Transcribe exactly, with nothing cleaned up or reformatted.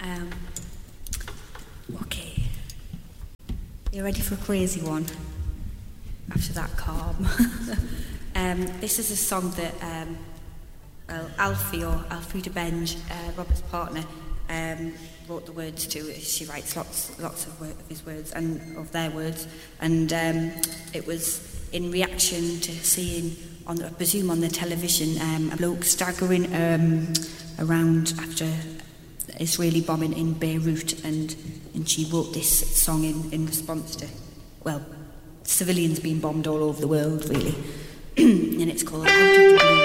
Um, okay. You ready for a crazy one? After that calm. um, this is a song that um, well, Alfie or Alfreda Benj, uh, Robert's partner, um, wrote the words to. She writes lots, lots of, word, of his words and of their words, and um, it was in reaction to seeing, on, I presume, on the television, um, a bloke staggering um, around after Israeli bombing in Beirut, and and she wrote this song in, in response to, well, civilians being bombed all over the world, really, and it's called Out of the Blue.